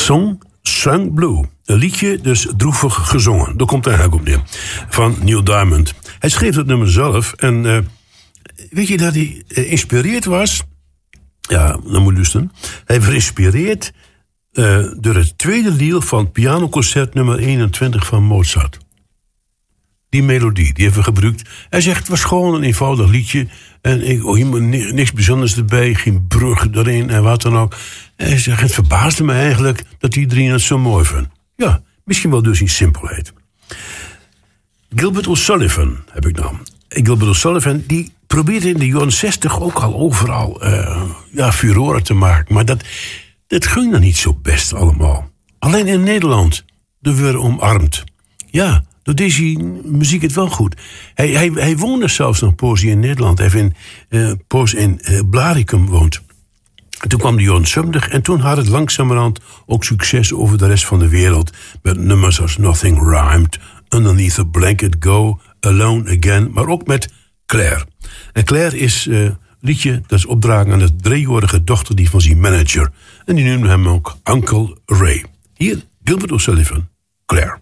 Sung Blue. Een liedje, dus droevig gezongen. Daar komt het eigenlijk op neer. Van Neil Diamond. Hij schreef het nummer zelf. En weet je dat hij geïnspireerd was? Ja, dan moet je luisteren. Hij was geïnspireerd door het tweede deel van pianoconcert nummer 21 van Mozart. Die melodie, die hebben we gebruikt. Hij zegt, het was gewoon een eenvoudig liedje. En helemaal niks bijzonders erbij. Geen brug erin en wat dan ook. En hij zegt, het verbaasde me eigenlijk dat iedereen het zo mooi vindt. Ja, misschien wel dus in simpelheid. Gilbert O'Sullivan heb ik dan. Gilbert O'Sullivan, die probeerde in de jaren 60 ook al overal furoren te maken. Maar dat ging dan niet zo best allemaal. Alleen in Nederland, er werden omarmd. Ja, door deze muziek het wel goed. Hij woonde zelfs nog poos in Nederland. Hij heeft poos in Blaricum woont. En toen kwam de jaren 70 en toen had het langzamerhand ook succes over de rest van de wereld. Met nummers als Nothing Rhymed, Underneath a Blanket Go, Alone Again, maar ook met Claire. En Claire is liedje dat is opdragen aan de 3-jarige dochter die van zijn manager. En die noemde hem ook Uncle Ray. Hier, Gilbert O'Sullivan, Claire.